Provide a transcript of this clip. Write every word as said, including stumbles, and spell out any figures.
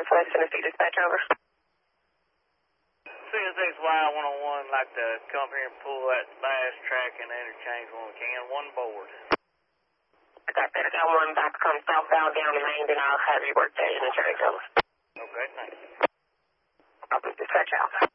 Northwest Tennessee Dispatch, over. C S X Y one oh one, like to come here and pull that fast track and interchange when we can. One board. I got that. I got one back to come southbound down the main, then I'll have you work that interchange, over. Okay, thanks. I'll be dispatch out.